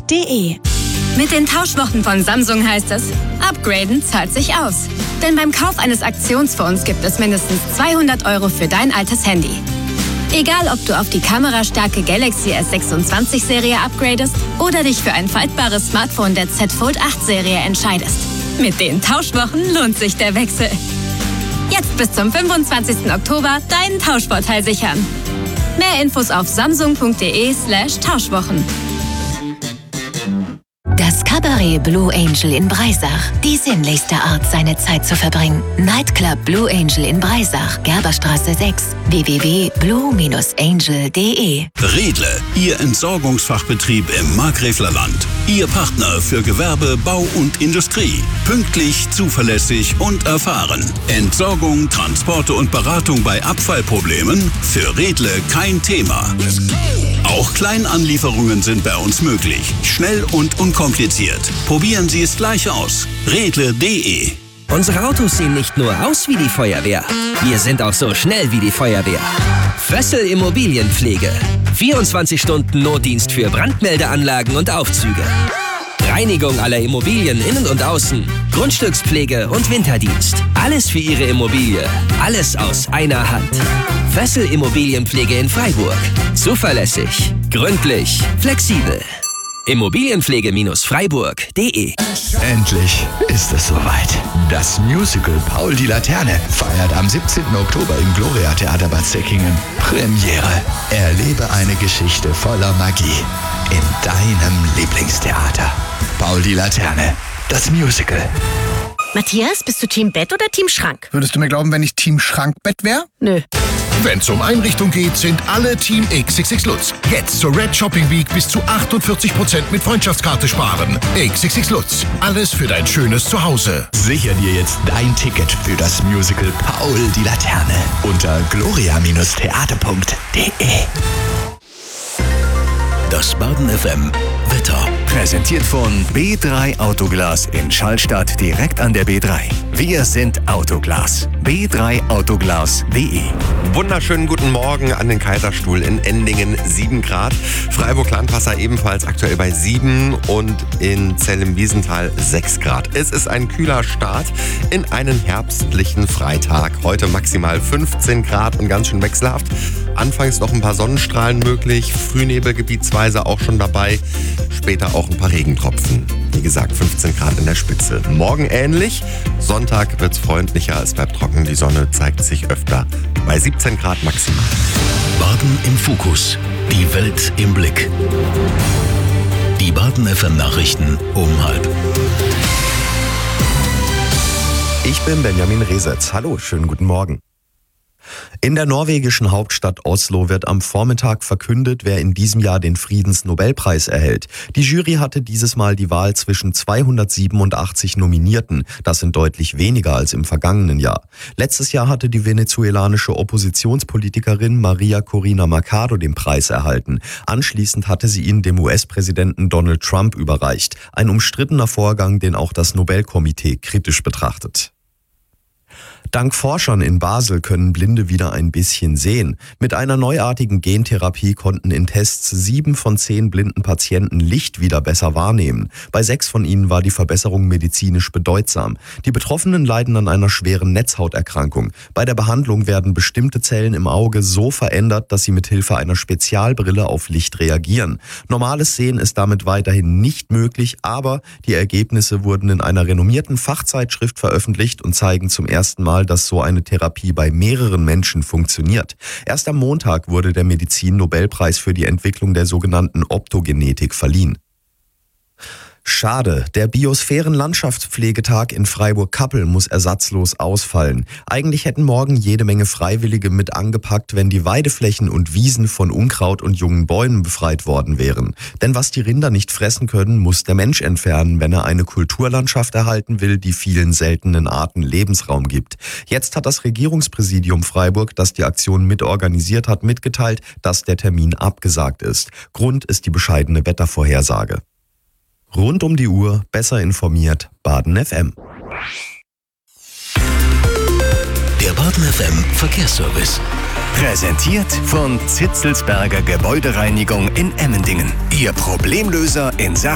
tauschwochen.de. Mit den Tauschwochen von Samsung heißt es, upgraden zahlt sich aus. Denn beim Kauf eines Aktionsfonds gibt es mindestens 200 € für dein altes Handy. Egal, ob du auf die kamerastarke Galaxy S26-Serie upgradest oder dich für ein faltbares Smartphone der Z Fold 8-Serie entscheidest. Mit den Tauschwochen lohnt sich der Wechsel. Jetzt bis zum 25. Oktober deinen Tauschvorteil sichern. Mehr Infos auf samsung.de/Tauschwochen. Das Cabaret Blue Angel in Breisach. Die sinnlichste Art, seine Zeit zu verbringen. Nightclub Blue Angel in Breisach, Gerberstraße 6. www.blue-angel.de. Redle, Ihr Entsorgungsfachbetrieb im Markgräflerland. Ihr Partner für Gewerbe, Bau und Industrie. Pünktlich, zuverlässig und erfahren. Entsorgung, Transporte und Beratung bei Abfallproblemen? Für Redle kein Thema. Auch Kleinanlieferungen sind bei uns möglich. Schnell und unkompliziert. Probieren Sie es gleich aus. Redle.de. Unsere Autos sehen nicht nur aus wie die Feuerwehr. Wir sind auch so schnell wie die Feuerwehr. Fössl Immobilienpflege. 24 Stunden Notdienst für Brandmeldeanlagen und Aufzüge. Reinigung aller Immobilien innen und außen. Grundstückspflege und Winterdienst. Alles für Ihre Immobilie. Alles aus einer Hand. Fössl Immobilienpflege in Freiburg. Zuverlässig, gründlich, flexibel. Immobilienpflege-freiburg.de. Endlich ist es soweit. Das Musical Paul die Laterne feiert am 17. Oktober im Gloria Theater Bad Säckingen Premiere. Erlebe eine Geschichte voller Magie in deinem Lieblingstheater. Paul die Laterne, das Musical. Matthias, bist du Team Bett oder Team Schrank? Würdest du mir glauben, wenn ich Team Schrankbett wäre? Nö. Wenn es um Einrichtung geht, sind alle Team XXX Lutz. Jetzt zur Red Shopping Week bis zu 48% mit Freundschaftskarte sparen. XXX Lutz. Alles für dein schönes Zuhause. Sicher dir jetzt dein Ticket für das Musical Paul die Laterne unter gloria-theater.de. Das Baden FM Wetter. Präsentiert von B3 Autoglas in Schallstadt direkt an der B3. Wir sind Autoglas. B3autoglas.de. Wunderschönen guten Morgen an den Kaiserstuhl in Endingen, 7 Grad. Freiburg-Landwasser ebenfalls aktuell bei 7 und in Zell im Wiesental 6 Grad. Es ist ein kühler Start in einen herbstlichen Freitag. Heute maximal 15 Grad und ganz schön wechselhaft. Anfangs noch ein paar Sonnenstrahlen möglich, Frühnebel gebietsweise auch schon dabei, später auch ein paar Regentropfen. Wie gesagt, 15 Grad in der Spitze. Morgen ähnlich, Sonntag wird's freundlicher, es bleibt trocken, die Sonne zeigt sich öfter bei 17 Grad maximal. Baden im Fokus, die Welt im Blick. Die Baden FM Nachrichten um 12:30. Ich bin Benjamin Resetz. Hallo, schönen guten Morgen. In der norwegischen Hauptstadt Oslo wird am Vormittag verkündet, wer in diesem Jahr den Friedensnobelpreis erhält. Die Jury hatte dieses Mal die Wahl zwischen 287 Nominierten. Das sind deutlich weniger als im vergangenen Jahr. Letztes Jahr hatte die venezuelanische Oppositionspolitikerin Maria Corina Machado den Preis erhalten. Anschließend hatte sie ihn dem US-Präsidenten Donald Trump überreicht. Ein umstrittener Vorgang, den auch das Nobelkomitee kritisch betrachtet. Dank Forschern in Basel können Blinde wieder ein bisschen sehen. Mit einer neuartigen Gentherapie konnten in Tests 7 von 10 blinden Patienten Licht wieder besser wahrnehmen. Bei 6 von ihnen war die Verbesserung medizinisch bedeutsam. Die Betroffenen leiden an einer schweren Netzhauterkrankung. Bei der Behandlung werden bestimmte Zellen im Auge so verändert, dass sie mit Hilfe einer Spezialbrille auf Licht reagieren. Normales Sehen ist damit weiterhin nicht möglich, aber die Ergebnisse wurden in einer renommierten Fachzeitschrift veröffentlicht und zeigen zum ersten Mal, dass so eine Therapie bei mehreren Menschen funktioniert. Erst am Montag wurde der Medizin-Nobelpreis für die Entwicklung der sogenannten Optogenetik verliehen. Schade, der Biosphären-Landschaftspflegetag in Freiburg-Kappel muss ersatzlos ausfallen. Eigentlich hätten morgen jede Menge Freiwillige mit angepackt, wenn die Weideflächen und Wiesen von Unkraut und jungen Bäumen befreit worden wären. Denn was die Rinder nicht fressen können, muss der Mensch entfernen, wenn er eine Kulturlandschaft erhalten will, die vielen seltenen Arten Lebensraum gibt. Jetzt hat das Regierungspräsidium Freiburg, das die Aktion mitorganisiert hat, mitgeteilt, dass der Termin abgesagt ist. Grund ist die bescheidene Wettervorhersage. Rund um die Uhr, besser informiert, Baden FM. Der Baden FM Verkehrsservice. Präsentiert von Zitzelsberger Gebäudereinigung in Emmendingen. Ihr Problemlöser in Sachen